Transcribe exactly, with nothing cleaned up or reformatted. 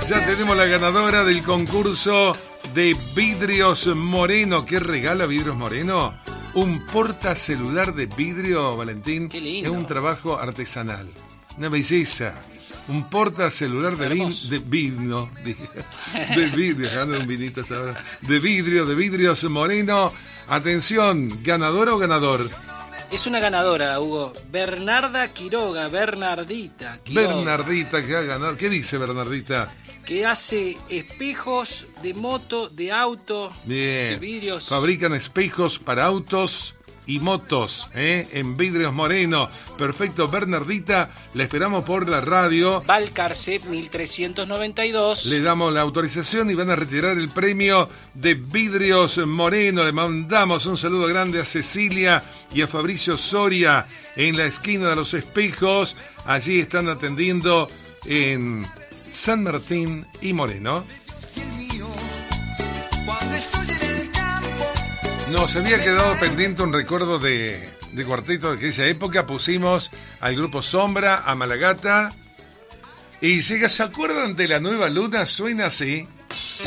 Ya tenemos la ganadora del concurso de Vidrios Moreno. ¿Qué regala Vidrios Moreno? Un portacelular de vidrio, Valentín. Qué lindo. Es un trabajo artesanal. Una belleza. Un portacelular de, vin, de vino. De, de vidrio. Dejando un vinito hasta ahora. De vidrio, de Vidrios Moreno. Atención, ¿ganadora o ganador? Es una ganadora, Hugo. Bernarda Quiroga, Bernardita. Quiroga, Bernardita, que ha ganado. ¿Qué dice Bernardita? que hace espejos de moto, de auto, Bien. de vidrios. Fabrican espejos para autos y motos, ¿eh? En Vidrios Moreno. Perfecto, Bernardita. La esperamos por la radio. Balcarce mil trescientos noventa y dos. Le damos la autorización y van a retirar el premio de Vidrios Moreno. Le mandamos un saludo grande a Cecilia y a Fabricio Soria en la esquina de los espejos. Allí están atendiendo en San Martín y Moreno. Nos había quedado pendiente un recuerdo de, de cuarteto de aquella época. Pusimos al grupo Sombra, a Malagata. Y si se acuerdan de La Nueva Luna, suena así.